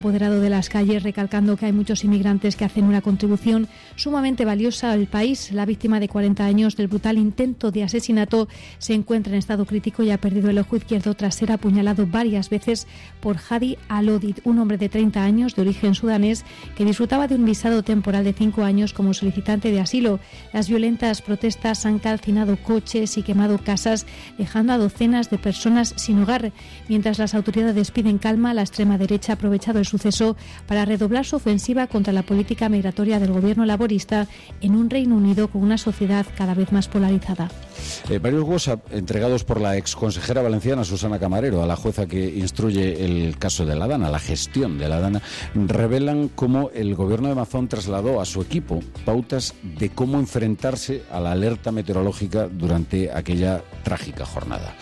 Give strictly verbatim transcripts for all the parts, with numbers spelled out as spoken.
apoderado de las calles, recalcando que hay muchos inmigrantes que hacen una contribución sumamente valiosa al país. La víctima de cuarenta años del brutal intento de asesinato se encuentra en estado crítico y ha perdido el ojo izquierdo tras ser apuñalado varias veces por Hadi Al-Odid, un hombre de treinta años de origen sudanés que disfrutaba de un visado temporal de cinco años como solicitante de asilo. Las violentas protestas han calcinado coches y quemado casas, dejando a docenas de personas sin hogar. Mientras las autoridades piden calma, la extrema derecha ha aprovechado el suceso para redoblar su ofensiva contra la política migratoria del gobierno laborista en un Reino Unido con una sociedad cada vez más polarizada. Eh, varios WhatsApp entregados por la exconsejera valenciana Susana Camarero a la jueza que instruye el caso de la Dana, la gestión de la Dana, revelan cómo el gobierno de Mazón trasladó a su equipo pautas de cómo enfrentarse a la alerta meteorológica durante aquella trágica jornada.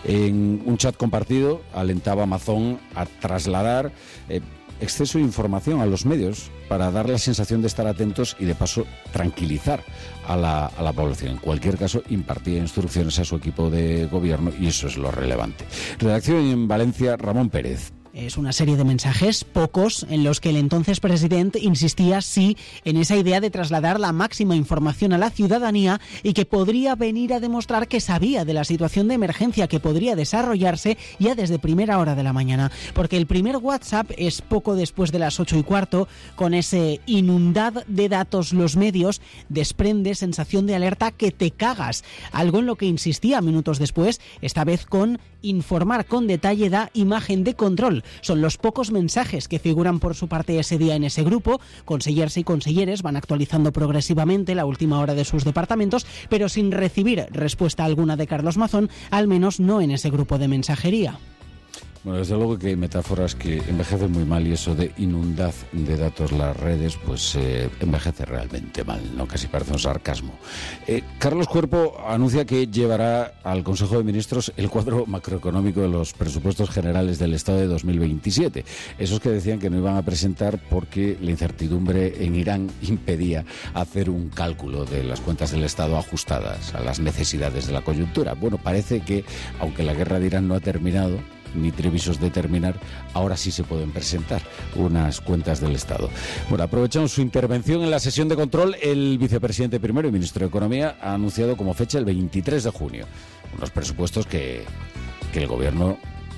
En un chat compartido alentaba a Mazón a trasladar eh, exceso de información a los medios para dar la sensación de estar atentos y de paso tranquilizar a la, a la población. En cualquier caso, impartía instrucciones a su equipo de gobierno y eso es lo relevante. Redacción en Valencia, Ramón Pérez. Es una serie de mensajes, pocos, en los que el entonces presidente insistía, sí, en esa idea de trasladar la máxima información a la ciudadanía y que podría venir a demostrar que sabía de la situación de emergencia que podría desarrollarse ya desde primera hora de la mañana. Porque el primer WhatsApp es poco después de las ocho y cuarto, con ese inundad de datos los medios, desprende sensación de alerta que te cagas. Algo en lo que insistía minutos después, esta vez con informar con detalle da imagen de control. Son los pocos mensajes que figuran por su parte ese día en ese grupo. Consellers y conselleres van actualizando progresivamente la última hora de sus departamentos, pero sin recibir respuesta alguna de Carlos Mazón, al menos no en ese grupo de mensajería. Bueno, desde luego que hay metáforas que envejecen muy mal y eso de inundad de datos las redes, pues eh, envejece realmente mal, ¿no? Casi parece un sarcasmo. Eh, Carlos Cuerpo anuncia que llevará al Consejo de Ministros el cuadro macroeconómico de los presupuestos generales del Estado de dos mil veintisiete. Esos que decían que no iban a presentar porque la incertidumbre en Irán impedía hacer un cálculo de las cuentas del Estado ajustadas a las necesidades de la coyuntura. Bueno, parece que, aunque la guerra de Irán no ha terminado, ni previsos de terminar, ahora sí se pueden presentar unas cuentas del Estado. Bueno, aprovechando su intervención en la sesión de control, el vicepresidente primero y ministro de Economía ha anunciado como fecha el veintitrés de junio, unos presupuestos que, que el Gobierno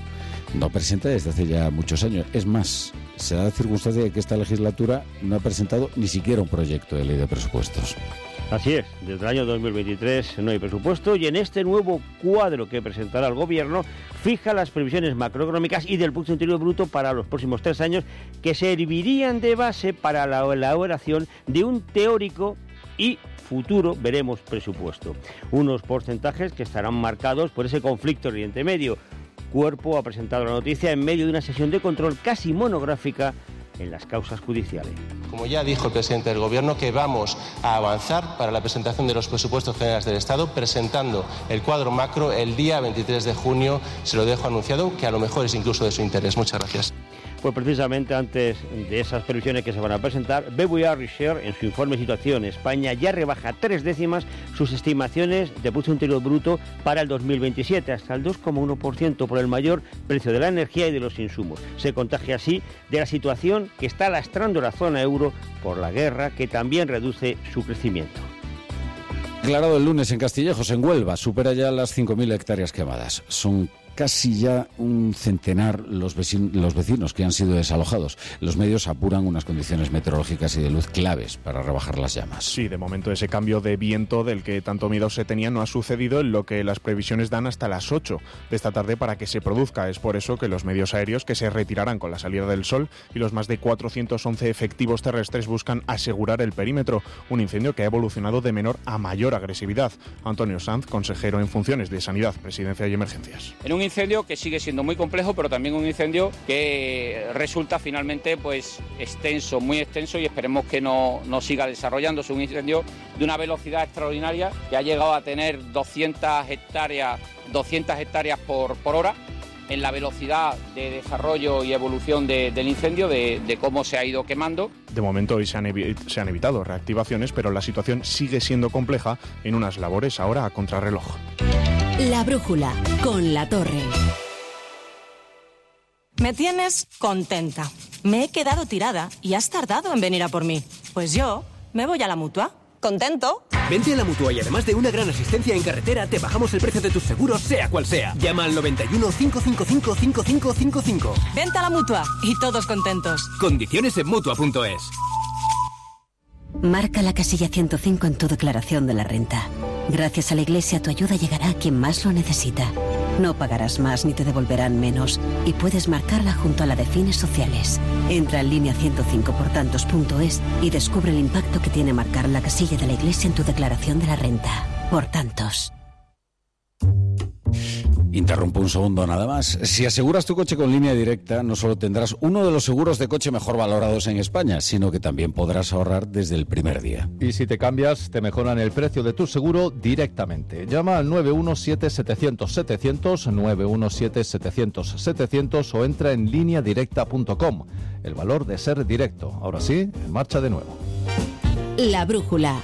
no presenta desde hace ya muchos años. Es más, se da la circunstancia de que esta legislatura no ha presentado ni siquiera un proyecto de ley de presupuestos. Así es, desde el año dos mil veintitrés no hay presupuesto y en este nuevo cuadro que presentará el Gobierno fija las previsiones macroeconómicas y del Producto Interior Bruto para los próximos tres años que servirían de base para la elaboración de un teórico y futuro, veremos, presupuesto. Unos porcentajes que estarán marcados por ese conflicto en Oriente Medio. Cuerpo ha presentado la noticia en medio de una sesión de control casi monográfica en las causas judiciales. Como ya dijo el presidente del Gobierno, que vamos a avanzar para la presentación de los presupuestos generales del Estado, presentando el cuadro macro el día veintitrés de junio. Se lo dejo anunciado, que a lo mejor es incluso de su interés. Muchas gracias. Pues precisamente antes de esas previsiones que se van a presentar, B B V A Research, en su informe de situación, España ya rebaja tres décimas sus estimaciones de Producto Interior Bruto para el dos mil veintisiete, hasta el dos coma uno por ciento por el mayor precio de la energía y de los insumos. Se contagia así de la situación que está lastrando la zona euro por la guerra, que también reduce su crecimiento. Declarado el lunes en Castillejos, en Huelva, supera ya las cinco mil hectáreas quemadas. Son casi ya un centenar los vecinos, los vecinos que han sido desalojados. Los medios apuran unas condiciones meteorológicas y de luz claves para rebajar las llamas. Sí, de momento ese cambio de viento del que tanto miedo se tenía no ha sucedido, en lo que las previsiones dan hasta las ocho de esta tarde para que se produzca. Es por eso que los medios aéreos, que se retirarán con la salida del sol, y los más de cuatrocientos once efectivos terrestres buscan asegurar el perímetro. Un incendio que ha evolucionado de menor a mayor agresividad. Antonio Sanz, consejero en funciones de Sanidad, Presidencia y Emergencias. En un incendio que sigue siendo muy complejo, pero también un incendio que resulta finalmente pues extenso, muy extenso, y esperemos que no, no siga desarrollándose. Un incendio de una velocidad extraordinaria que ha llegado a tener doscientas hectáreas, doscientas hectáreas por, por hora, en la velocidad de desarrollo y evolución de, del incendio, de, de cómo se ha ido quemando. De momento hoy se han, evi- se han evitado reactivaciones, pero la situación sigue siendo compleja en unas labores ahora a contrarreloj. La brújula, con La Torre. Me tienes contenta. Me he quedado tirada y has tardado en venir a por mí. Pues yo me voy a la Mutua. ¿Contento? Vente a la Mutua y además de una gran asistencia en carretera, te bajamos el precio de tus seguros, sea cual sea. Llama al noventa y uno, cinco cinco cinco, cinco cinco cinco cinco. Vente a la Mutua y todos contentos. Condiciones en Mutua punto es. Marca la casilla ciento cinco en tu declaración de la renta. Gracias a la Iglesia, tu ayuda llegará a quien más lo necesita. No pagarás más ni te devolverán menos y puedes marcarla junto a la de fines sociales. Entra en línea ciento cinco por tantos punto es y descubre el impacto que tiene marcar la casilla de la Iglesia en tu declaración de la renta. Por tantos. Interrumpo un segundo nada más. Si aseguras tu coche con Línea Directa, no solo tendrás uno de los seguros de coche mejor valorados en España, sino que también podrás ahorrar desde el primer día. Y si te cambias, te mejoran el precio de tu seguro directamente. Llama al nueve uno siete, setecientos, setecientos, nueve uno siete, setecientos, setecientos o entra en línea directa punto com. El valor de ser directo. Ahora sí, en marcha de nuevo. La brújula.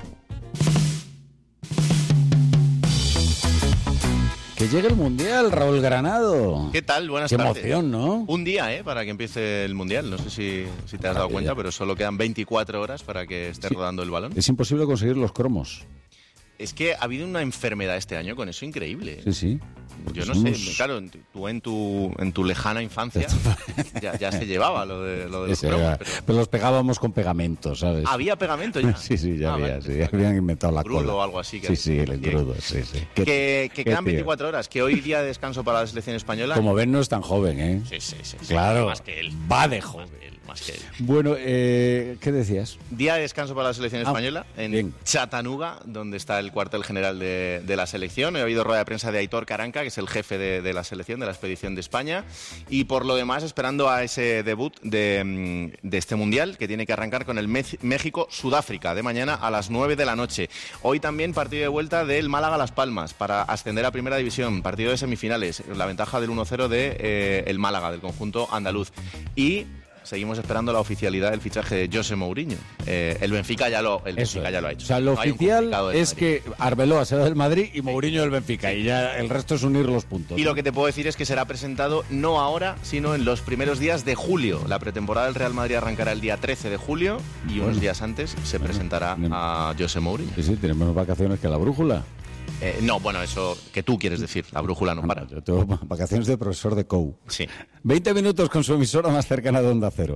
Que llegue el Mundial, Raúl Granado. ¿Qué tal? Buenas Qué tardes. Qué emoción, ¿no? Un día, ¿eh? Para que empiece el Mundial. No sé si, si te has dado cuenta, pero solo quedan veinticuatro horas para que esté sí. rodando el balón. Es imposible conseguir los cromos. Es que ha habido una enfermedad este año con eso increíble. Sí, sí. Yo no somos... sé, claro, tú en tu, en tu lejana infancia ya, ya se llevaba lo de, lo de los cromos. Pero... pero los pegábamos con pegamento, ¿sabes? ¿Había pegamento ya? Sí, sí, ya ah, había, vale. sí, habían inventado la crudo cola. o algo así. Que sí, sí, el engrudo, sí, sí. Que, que, que quedan veinticuatro horas, que hoy día de descanso para la selección española. Como ven, no es tan joven, ¿eh? Sí, sí, sí. Claro, más que él. Va de joven. Más que él. Bueno, eh, ¿qué decías? Día de descanso para la selección ah, española en bien. Chattanooga, donde está el cuartel general de, de la selección. Ha habido rueda de prensa de Aitor Caranca, que es el jefe de, de la selección, de la expedición de España. Y por lo demás, esperando a ese debut de, de este Mundial, que tiene que arrancar con el México-Sudáfrica, de mañana a las nueve de la noche. Hoy también partido de vuelta del Málaga-Las Palmas, para ascender a Primera División. Partido de semifinales, la ventaja del uno cero de eh, el Málaga, del conjunto andaluz. Y... seguimos esperando la oficialidad del fichaje de José Mourinho. Eh, el Benfica ya lo, el Benfica ya lo ha hecho. O sea, lo no oficial es Madrid. Que Arbeloa será del Madrid y Mourinho del Benfica. Y ya el resto es unir los puntos. Y lo que te puedo decir es que será presentado no ahora, sino en los primeros días de julio. La pretemporada del Real Madrid arrancará el día trece de julio y bueno, unos días antes se bueno, presentará tenemos, a José Mourinho. Sí, sí, tenemos más vacaciones que la brújula. Eh, no, bueno, eso que tú quieres decir, la brújula no para. Yo tengo vacaciones de profesor de C O U. Sí. veinte minutos con su emisora más cercana de Onda Cero.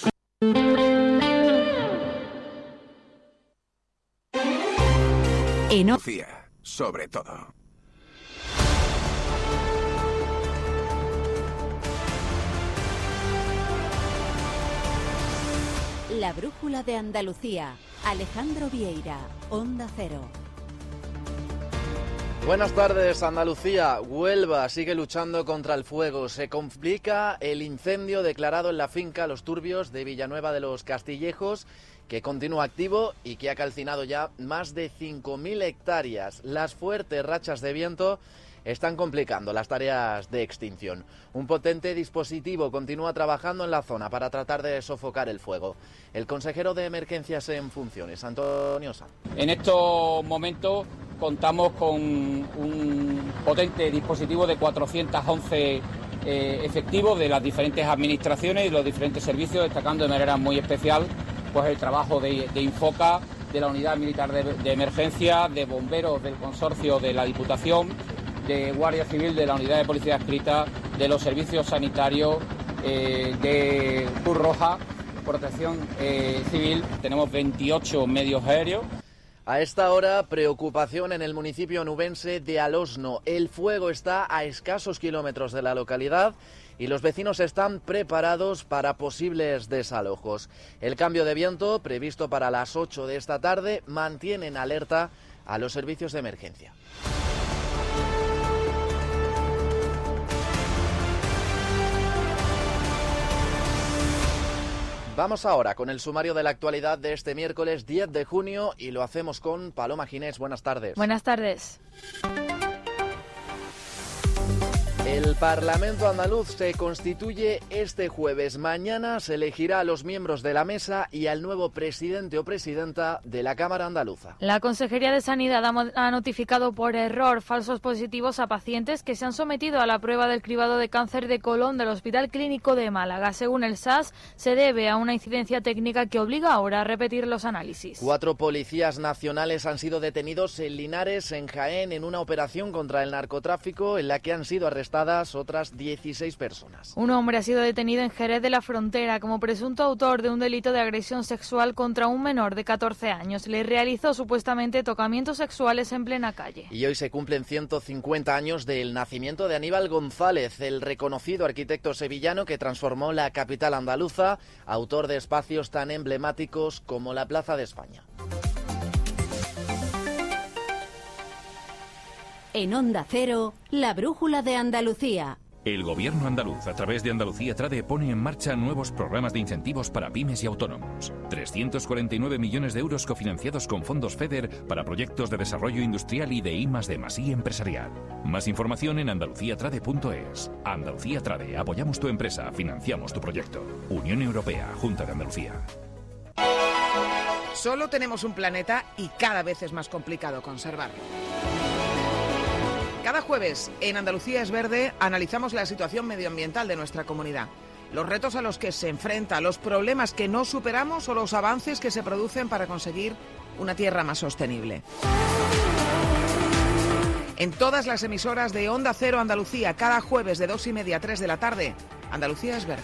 En Andalucía, sobre todo. La brújula de Andalucía. Alejandro Vieira, Onda Cero. Buenas tardes, Andalucía. Huelva sigue luchando contra el fuego. Se complica el incendio declarado en la finca Los Turbios de Villanueva de los Castillejos, que continúa activo y que ha calcinado ya más de cinco mil hectáreas. Las fuertes rachas de viento están complicando las tareas de extinción. Un potente dispositivo continúa trabajando en la zona para tratar de sofocar el fuego. El consejero de Emergencias en funciones, Antonio Sanz. En estos momentos contamos con un potente dispositivo de cuatrocientos once eh, efectivos de las diferentes administraciones y los diferentes servicios, destacando de manera muy especial pues el trabajo de, de Infoca, de la Unidad Militar de, de Emergencia, de bomberos del consorcio de la Diputación, de Guardia Civil, de la Unidad de Policía Adscrita, de los servicios sanitarios, eh, de Cruz Roja, Protección eh, Civil. Tenemos veintiocho medios aéreos. A esta hora, preocupación en el municipio onubense de Alosno. El fuego está a escasos kilómetros de la localidad y los vecinos están preparados para posibles desalojos. El cambio de viento, previsto para las ocho de esta tarde, mantiene en alerta a los servicios de emergencia. Vamos ahora con el sumario de la actualidad de este miércoles diez de junio y lo hacemos con Paloma Ginés. Buenas tardes. Buenas tardes. El Parlamento andaluz se constituye este jueves. Mañana se elegirá a los miembros de la mesa y al nuevo presidente o presidenta de la Cámara Andaluza. La Consejería de Sanidad ha notificado por error falsos positivos a pacientes que se han sometido a la prueba del cribado de cáncer de colon del Hospital Clínico de Málaga. Según el S A S, se debe a una incidencia técnica que obliga ahora a repetir los análisis. Cuatro policías nacionales han sido detenidos en Linares, en Jaén, en una operación contra el narcotráfico en la que han sido arrestados otras dieciséis personas. Un hombre ha sido detenido en Jerez de la Frontera como presunto autor de un delito de agresión sexual contra un menor de catorce años. Le realizó supuestamente tocamientos sexuales en plena calle. Y hoy se cumplen ciento cincuenta años del nacimiento de Aníbal González, el reconocido arquitecto sevillano que transformó la capital andaluza, autor de espacios tan emblemáticos como la Plaza de España. En Onda Cero, la brújula de Andalucía. El gobierno andaluz, a través de Andalucía Trade, pone en marcha nuevos programas de incentivos para pymes y autónomos. trescientos cuarenta y nueve millones de euros cofinanciados con fondos FEDER para proyectos de desarrollo industrial y de I más D más I empresarial. Más información en andalucía trade punto es. Andalucía Trade, apoyamos tu empresa, financiamos tu proyecto. Unión Europea, Junta de Andalucía. Solo tenemos un planeta y cada vez es más complicado conservarlo. Cada jueves, en Andalucía es Verde, analizamos la situación medioambiental de nuestra comunidad, los retos a los que se enfrenta, los problemas que no superamos o los avances que se producen para conseguir una tierra más sostenible. En todas las emisoras de Onda Cero Andalucía, cada jueves de dos y media a tres de la tarde, Andalucía es Verde.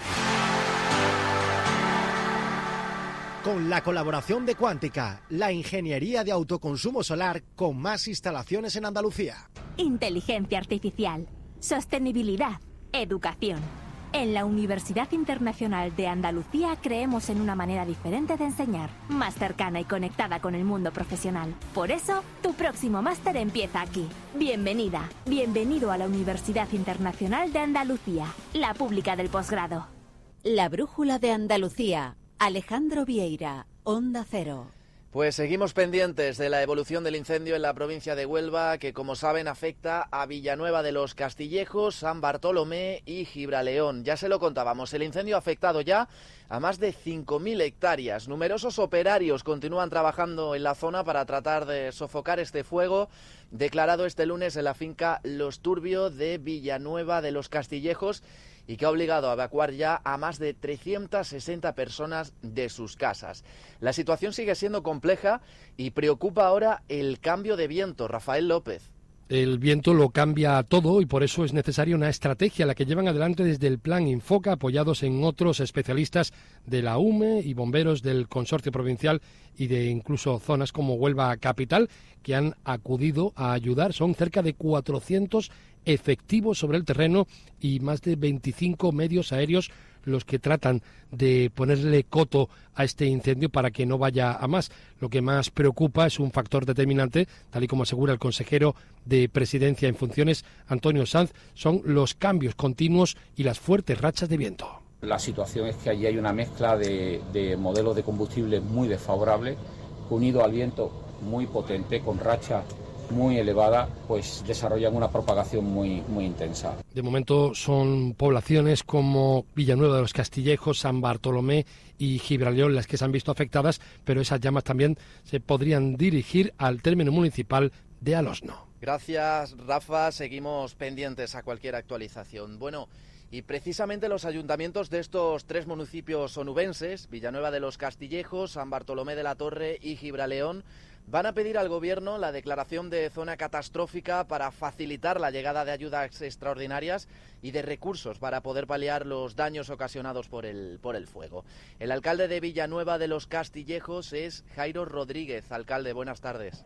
Con la colaboración de Cuántica, la ingeniería de autoconsumo solar con más instalaciones en Andalucía. Inteligencia artificial, sostenibilidad, educación. En la Universidad Internacional de Andalucía creemos en una manera diferente de enseñar, más cercana y conectada con el mundo profesional. Por eso, tu próximo máster empieza aquí. Bienvenida, bienvenido a la Universidad Internacional de Andalucía, la pública del posgrado. La brújula de Andalucía. Alejandro Vieira, Onda Cero. Pues seguimos pendientes de la evolución del incendio en la provincia de Huelva, que como saben afecta a Villanueva de los Castillejos, San Bartolomé y Gibraleón. Ya se lo contábamos, el incendio ha afectado ya a más de cinco mil hectáreas. Numerosos operarios continúan trabajando en la zona para tratar de sofocar este fuego, declarado este lunes en la finca Los Turbios de Villanueva de los Castillejos, y que ha obligado a evacuar ya a más de trescientas sesenta personas de sus casas. La situación sigue siendo compleja y preocupa ahora el cambio de viento. Rafael López. El viento lo cambia todo y por eso es necesaria una estrategia, la que llevan adelante desde el Plan Infoca, apoyados en otros especialistas de la U M E y bomberos del Consorcio Provincial y de incluso zonas como Huelva Capital, que han acudido a ayudar. Son cerca de cuatrocientos efectivos sobre el terreno y más de veinticinco medios aéreos los que tratan de ponerle coto a este incendio para que no vaya a más. Lo que más preocupa es un factor determinante, tal y como asegura el consejero de Presidencia en funciones, Antonio Sanz, son los cambios continuos y las fuertes rachas de viento. La situación es que allí hay una mezcla de, de modelos de combustible muy desfavorables, unido al viento muy potente, con rachas muy elevada, pues desarrollan una propagación muy, muy intensa. De momento son poblaciones como Villanueva de los Castillejos, San Bartolomé y Gibraleón las que se han visto afectadas, pero esas llamas también se podrían dirigir al término municipal de Alosno. Gracias, Rafa. Seguimos pendientes a cualquier actualización. Bueno, y precisamente los ayuntamientos de estos tres municipios onubenses, Villanueva de los Castillejos, San Bartolomé de la Torre y Gibraleón, van a pedir al Gobierno la declaración de zona catastrófica para facilitar la llegada de ayudas extraordinarias y de recursos para poder paliar los daños ocasionados por el, por el fuego. El alcalde de Villanueva de los Castillejos es Jairo Rodríguez. Alcalde, buenas tardes.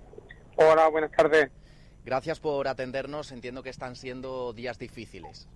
Hola, buenas tardes. Gracias por atendernos. Entiendo que están siendo días difíciles.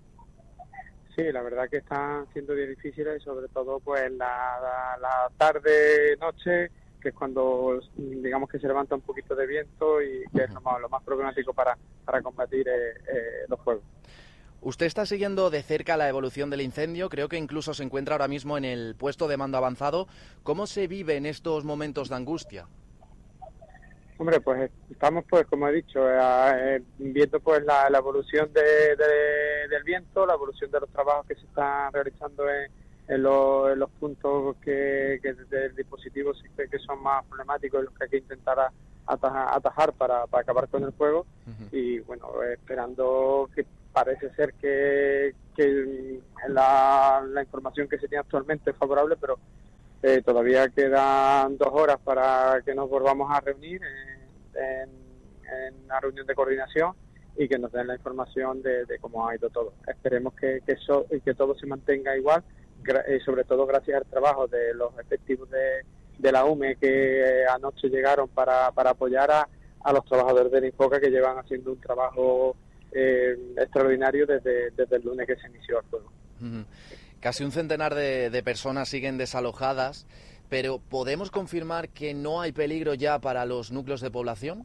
Sí, la verdad que están siendo días difíciles y sobre todo pues la, la, la tarde, noche, que es cuando digamos que se levanta un poquito de viento y que es lo más, lo más problemático para, para combatir eh, eh, los fuegos. Usted está siguiendo de cerca la evolución del incendio, creo que incluso se encuentra ahora mismo en el puesto de mando avanzado. ¿Cómo se vive en estos momentos de angustia? Hombre, pues estamos, pues como he dicho, eh, viendo pues la, la evolución de, de, del viento, la evolución de los trabajos que se están realizando en, en, los, en los puntos que, que del dispositivo sí que, que son más problemáticos y los que hay que intentar atajar, atajar para, para acabar con el fuego. Uh-huh. Y bueno, esperando que parece ser que, que la, la información que se tiene actualmente es favorable, pero Eh, todavía quedan dos horas para que nos volvamos a reunir en, en, en una reunión de coordinación y que nos den la información de, de cómo ha ido todo. Esperemos que, que, eso, que todo se mantenga igual, y eh, sobre todo gracias al trabajo de los efectivos de, de la U M E que anoche llegaron para, para apoyar a, a los trabajadores del Infoca, que llevan haciendo un trabajo eh, extraordinario desde, desde el lunes que se inició el fuego. Uh-huh. Casi un centenar de, de personas siguen desalojadas, pero ¿podemos confirmar que no hay peligro ya para los núcleos de población?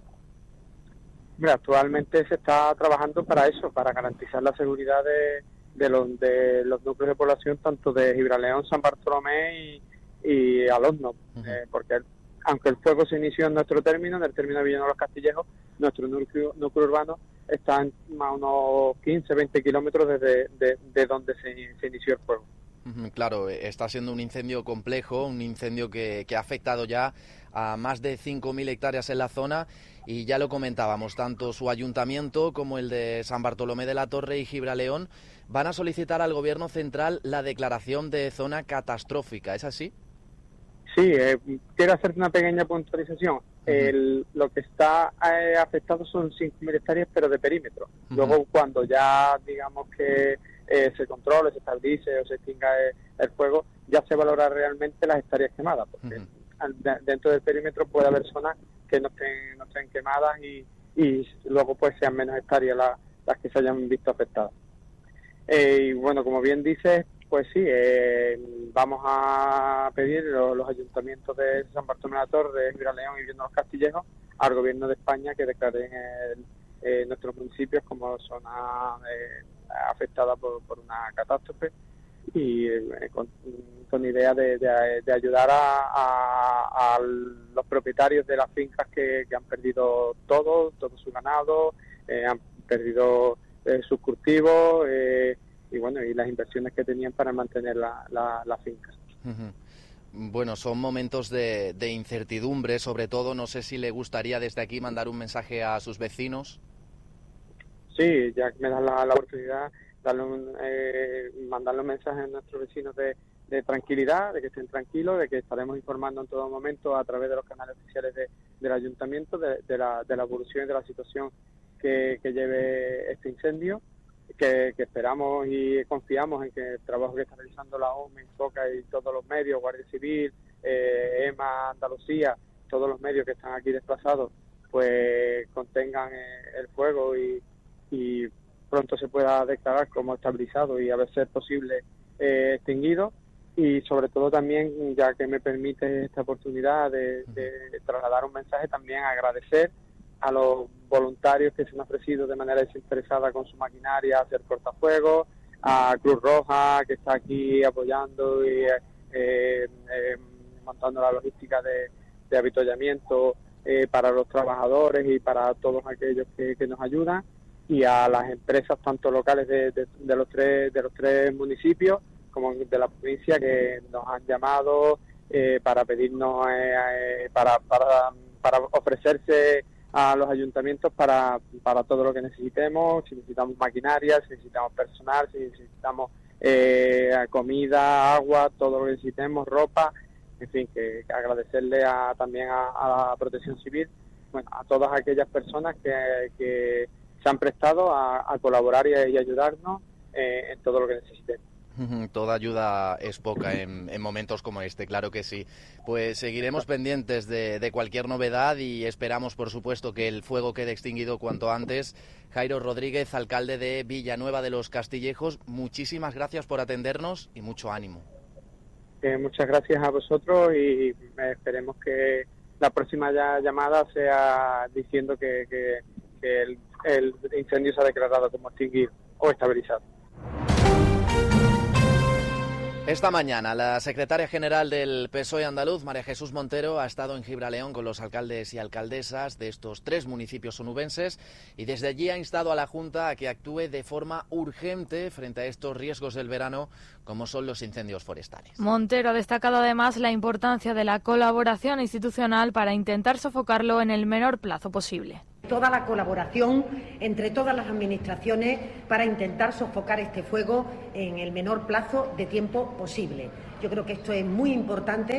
Mira, actualmente se está trabajando para eso, para garantizar la seguridad de, de, los, de los núcleos de población, tanto de Gibraleón, San Bartolomé y, y Alosno, uh-huh. eh, porque el, aunque el fuego se inició en nuestro término, en el término de Villanueva de los Castillejos, nuestro núcleo, núcleo urbano está a unos quince, veinte kilómetros desde de, de donde se, se inició el fuego. Claro, está siendo un incendio complejo, un incendio que, que ha afectado ya a más de cinco mil hectáreas en la zona, y ya lo comentábamos, tanto su ayuntamiento como el de San Bartolomé de la Torre y Gibraleón van a solicitar al gobierno central la declaración de zona catastrófica, ¿es así? Sí, eh, quiero hacerte una pequeña puntualización. El, lo que está eh, afectado son cinco mil hectáreas, pero de perímetro. Uh-huh. Luego, cuando ya digamos que eh, se controle, se estabilice o se extinga el, el fuego, ya se valora realmente las hectáreas quemadas, porque uh-huh. al, de, dentro del perímetro puede haber zonas que no estén, no estén quemadas y, y luego pues sean menos hectáreas la, las que se hayan visto afectadas. Eh, y bueno, como bien dices, pues sí, eh, vamos a pedir los, los ayuntamientos de San Bartolomé de la Torre, Gibraleón y Villanueva de los Castillejos al gobierno de España que declaren el, eh, nuestros municipios como zona eh, afectada por, por una catástrofe y eh, con, con idea de, de, de ayudar a, a, a los propietarios de las fincas que, que han perdido todo, todo su ganado, eh, han perdido eh, sus cultivos, eh, y bueno, y las inversiones que tenían para mantener la, la, la finca. Uh-huh. Bueno, son momentos de, de incertidumbre, sobre todo. No sé si le gustaría desde aquí mandar un mensaje a sus vecinos. Sí, ya que me das la, la oportunidad, darle un, eh, mandarle un mensaje a nuestros vecinos de, de tranquilidad, de que estén tranquilos, de que estaremos informando en todo momento a través de los canales oficiales de, del ayuntamiento de, de, la, de la evolución y de la situación que, que lleve este incendio. Que, que esperamos y confiamos en que el trabajo que está realizando la O M E, Infoca y todos los medios, Guardia Civil, eh, EMA, Andalucía, todos los medios que están aquí desplazados, pues contengan eh, el fuego y, y pronto se pueda declarar como estabilizado y a ver si es posible eh, extinguido. Y sobre todo también, ya que me permite esta oportunidad de, de trasladar un mensaje, también agradecer a los voluntarios que se han ofrecido de manera desinteresada con su maquinaria a hacer cortafuegos, a Cruz Roja, que está aquí apoyando y eh, eh, montando la logística de, de avituallamiento eh, para los trabajadores y para todos aquellos que, que nos ayudan, y a las empresas tanto locales de, de, de los tres de los tres municipios como de la provincia que nos han llamado eh, para pedirnos eh, eh, para, para, para ofrecerse a los ayuntamientos para, para todo lo que necesitemos, si necesitamos maquinaria, si necesitamos personal, si necesitamos eh, comida, agua, todo lo que necesitemos, ropa, en fin, que, que agradecerle a, también a, a la Protección Civil, bueno, a todas aquellas personas que, que se han prestado a, a colaborar y, a, y ayudarnos eh, en todo lo que necesitemos. Toda ayuda es poca en, en momentos como este, claro que sí. Pues seguiremos pendientes de, de cualquier novedad y esperamos, por supuesto, que el fuego quede extinguido cuanto antes. Jairo Rodríguez, alcalde de Villanueva de los Castillejos, muchísimas gracias por atendernos y mucho ánimo. Eh, muchas gracias a vosotros y esperemos que la próxima ya, llamada sea diciendo que, que, que el, el incendio se ha declarado como extinguido o estabilizado. Esta mañana la secretaria general del P S O E andaluz, María Jesús Montero, ha estado en Gibraleón con los alcaldes y alcaldesas de estos tres municipios onubenses y desde allí ha instado a la Junta a que actúe de forma urgente frente a estos riesgos del verano, como son los incendios forestales. Montero ha destacado además la importancia de la colaboración institucional para intentar sofocarlo en el menor plazo posible. Toda la colaboración entre todas las administraciones para intentar sofocar este fuego en el menor plazo de tiempo posible. Yo creo que esto es muy importante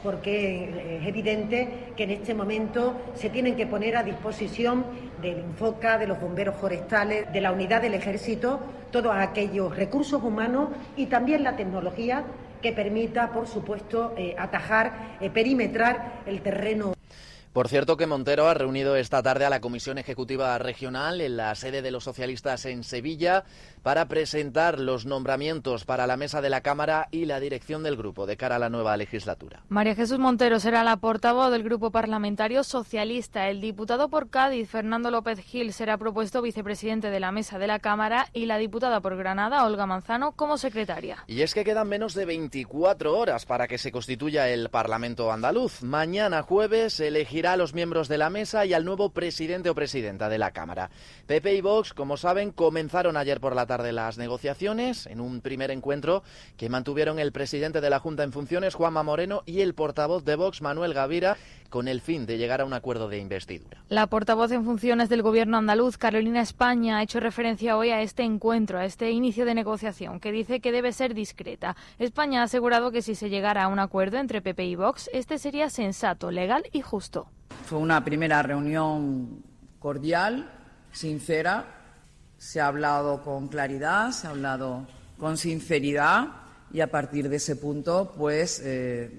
porque es evidente que en este momento se tienen que poner a disposición del INFOCA, de los bomberos forestales, de la unidad del Ejército, todos aquellos recursos humanos y también la tecnología que permita, por supuesto, eh, atajar, eh, perimetrar el terreno. Por cierto que Montero ha reunido esta tarde a la Comisión Ejecutiva Regional en la sede de los socialistas en Sevilla para presentar los nombramientos para la mesa de la Cámara y la dirección del grupo de cara a la nueva legislatura. María Jesús Montero será la portavoz del grupo parlamentario socialista. El diputado por Cádiz, Fernando López Gil, será propuesto vicepresidente de la mesa de la Cámara y la diputada por Granada, Olga Manzano, como secretaria. Y es que quedan menos de veinticuatro horas para que se constituya el Parlamento andaluz. Mañana jueves se elegirá a los miembros de la mesa y al nuevo presidente o presidenta de la Cámara. P P y Vox, como saben, comenzaron ayer por la tarde las negociaciones en un primer encuentro que mantuvieron el presidente de la Junta en funciones, Juanma Moreno, y el portavoz de Vox, Manuel Gavira, con el fin de llegar a un acuerdo de investidura. La portavoz en funciones del Gobierno andaluz, Carolina España, ha hecho referencia hoy a este encuentro, a este inicio de negociación, que dice que debe ser discreta. España ha asegurado que si se llegara a un acuerdo entre P P y Vox, este sería sensato, legal y justo. Fue una primera reunión cordial, sincera, se ha hablado con claridad, se ha hablado con sinceridad y a partir de ese punto pues eh,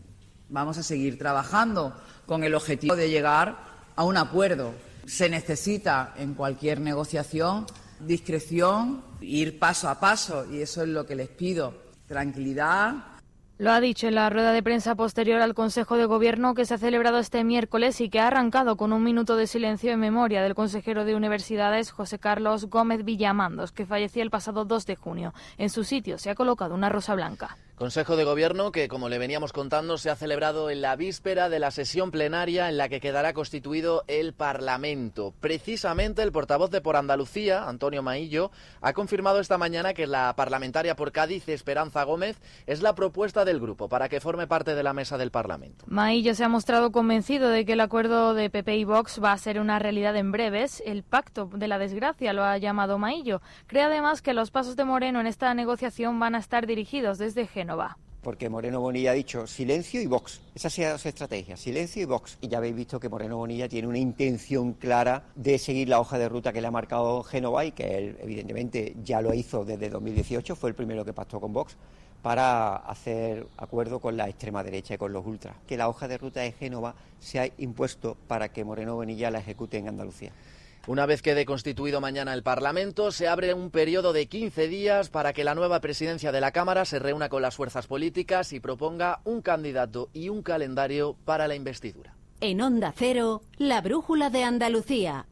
vamos a seguir trabajando con el objetivo de llegar a un acuerdo. Se necesita en cualquier negociación discreción, ir paso a paso y eso es lo que les pido, tranquilidad. Lo ha dicho en la rueda de prensa posterior al Consejo de Gobierno que se ha celebrado este miércoles y que ha arrancado con un minuto de silencio en memoria del consejero de Universidades, José Carlos Gómez Villamandos, que falleció el pasado dos de junio. En su sitio se ha colocado una rosa blanca. Consejo de Gobierno que, como le veníamos contando, se ha celebrado en la víspera de la sesión plenaria en la que quedará constituido el Parlamento. Precisamente el portavoz de Por Andalucía, Antonio Maillo, ha confirmado esta mañana que la parlamentaria por Cádiz, Esperanza Gómez, es la propuesta del grupo para que forme parte de la mesa del Parlamento. Maillo se ha mostrado convencido de que el acuerdo de P P y Vox va a ser una realidad en breves. El pacto de la desgracia lo ha llamado Maillo. Cree además que los pasos de Moreno en esta negociación van a estar dirigidos desde Génova. Porque Moreno Bonilla ha dicho silencio y Vox. Esa ha sido su estrategia, silencio y Vox. Y ya habéis visto que Moreno Bonilla tiene una intención clara de seguir la hoja de ruta que le ha marcado Génova y que él, evidentemente, ya lo hizo desde dos mil dieciocho, fue el primero que pactó con Vox, para hacer acuerdo con la extrema derecha y con los ultras. Que la hoja de ruta de Génova se ha impuesto para que Moreno Bonilla la ejecute en Andalucía. Una vez quede constituido mañana el Parlamento, se abre un periodo de quince días para que la nueva presidencia de la Cámara se reúna con las fuerzas políticas y proponga un candidato y un calendario para la investidura. En Onda Cero, la brújula de Andalucía.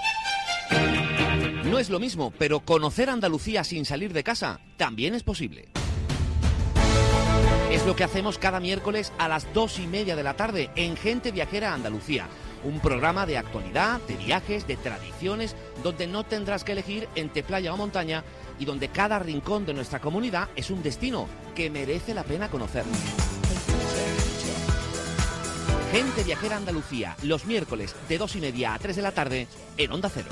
No es lo mismo, pero conocer Andalucía sin salir de casa también es posible. Es lo que hacemos cada miércoles a las dos y media de la tarde en Gente Viajera Andalucía. Un programa de actualidad, de viajes, de tradiciones, donde no tendrás que elegir entre playa o montaña y donde cada rincón de nuestra comunidad es un destino que merece la pena conocer. Gente Viajera Andalucía, los miércoles de dos y media a tres de la tarde en Onda Cero.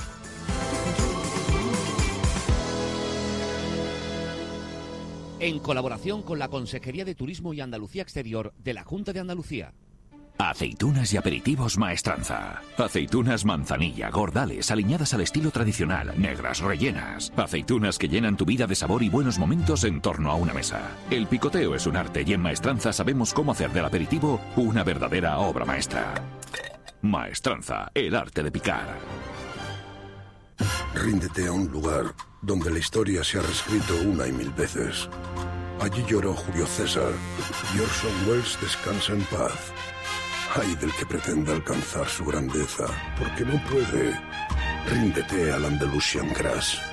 En colaboración con la Consejería de Turismo y Andalucía Exterior de la Junta de Andalucía. Aceitunas y aperitivos Maestranza. Aceitunas manzanilla, gordales, aliñadas al estilo tradicional, negras, rellenas. Aceitunas que llenan tu vida de sabor y buenos momentos en torno a una mesa. El picoteo es un arte y en Maestranza sabemos cómo hacer del aperitivo una verdadera obra maestra. Maestranza, el arte de picar. Ríndete a un lugar donde la historia se ha reescrito una y mil veces. Allí lloró Julio César y Orson Welles descansa en paz. Ay del que pretenda alcanzar su grandeza, porque no puede. Ríndete al Andalusian Grass.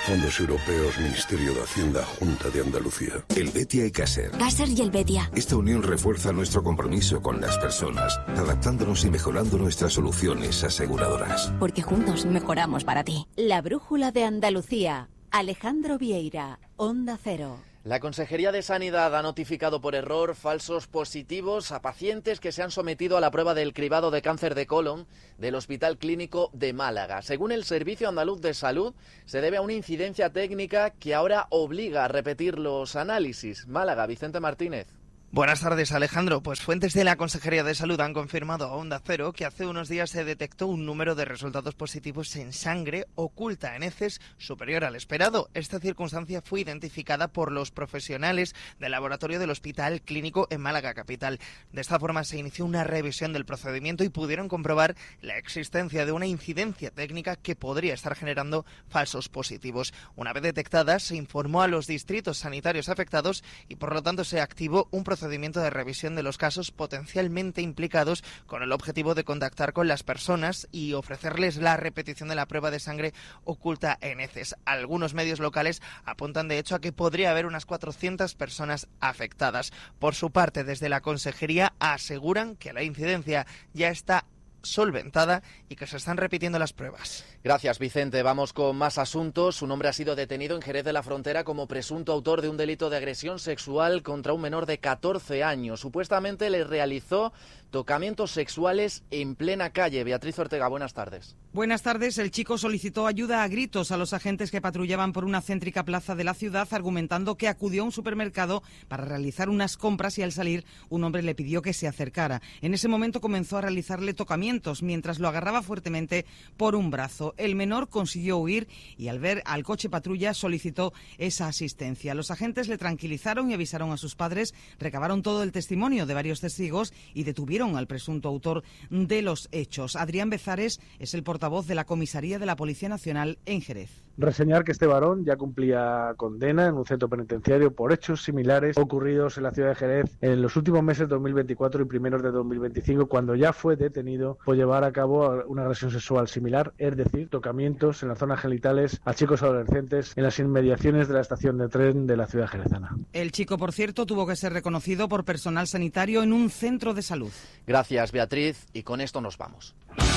Fondos Europeos, Ministerio de Hacienda, Junta de Andalucía. El Betia y Caser. Caser y el Betia. Esta unión refuerza nuestro compromiso con las personas, adaptándonos y mejorando nuestras soluciones aseguradoras. Porque juntos mejoramos para ti. La Brújula de Andalucía. Alejandro Vieira, Onda Cero. La Consejería de Sanidad ha notificado por error falsos positivos a pacientes que se han sometido a la prueba del cribado de cáncer de colon del Hospital Clínico de Málaga. Según el Servicio Andaluz de Salud, se debe a una incidencia técnica que ahora obliga a repetir los análisis. Málaga, Vicente Martínez. Buenas tardes, Alejandro. Pues fuentes de la Consejería de Salud han confirmado a Onda Cero que hace unos días se detectó un número de resultados positivos en sangre oculta en heces superior al esperado. Esta circunstancia fue identificada por los profesionales del laboratorio del Hospital Clínico en Málaga capital. De esta forma se inició una revisión del procedimiento y pudieron comprobar la existencia de una incidencia técnica que podría estar generando falsos positivos. Una vez detectada, se informó a los distritos sanitarios afectados y por lo tanto se activó un procedimiento procedimiento de revisión de los casos potencialmente implicados con el objetivo de contactar con las personas y ofrecerles la repetición de la prueba de sangre oculta en heces. Algunos medios locales apuntan de hecho a que podría haber unas cuatrocientas personas afectadas. Por su parte, desde la Consejería aseguran que la incidencia ya está solventada y que se están repitiendo las pruebas. Gracias, Vicente. Vamos con más asuntos. Un hombre ha sido detenido en Jerez de la Frontera como presunto autor de un delito de agresión sexual contra un menor de catorce años. Supuestamente le realizó tocamientos sexuales en plena calle. Beatriz Ortega, buenas tardes. Buenas tardes. El chico solicitó ayuda a gritos a los agentes que patrullaban por una céntrica plaza de la ciudad, argumentando que acudió a un supermercado para realizar unas compras y al salir un hombre le pidió que se acercara. En ese momento comenzó a realizarle tocamientos mientras lo agarraba fuertemente por un brazo. El menor consiguió huir y al ver al coche patrulla solicitó esa asistencia. Los agentes le tranquilizaron y avisaron a sus padres, recabaron todo el testimonio de varios testigos y detuvieron al presunto autor de los hechos. Adrián Bezares es el portavoz de la Comisaría de la Policía Nacional en Jerez. Reseñar que este varón ya cumplía condena en un centro penitenciario por hechos similares ocurridos en la ciudad de Jerez en los últimos meses de dos mil veinticuatro y primeros de dos mil veinticinco, cuando ya fue detenido por llevar a cabo una agresión sexual similar, es decir, tocamientos en las zonas genitales a chicos adolescentes en las inmediaciones de la estación de tren de la ciudad jerezana. El chico, por cierto, tuvo que ser reconocido por personal sanitario en un centro de salud. Gracias, Beatriz, y con esto nos vamos.